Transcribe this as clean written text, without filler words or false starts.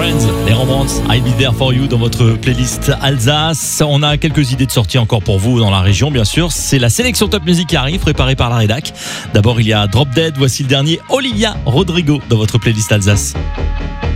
Friends, les Rembrandts, I'll Be There For You dans votre playlist Alsace. On a quelques idées de sorties encore pour vous dans la région, bien sûr. C'est la sélection Top Music qui arrive, préparée par la rédac. D'abord, il y a Drop Dead. Voici le dernier, Olivia Rodrigo, dans votre playlist Alsace.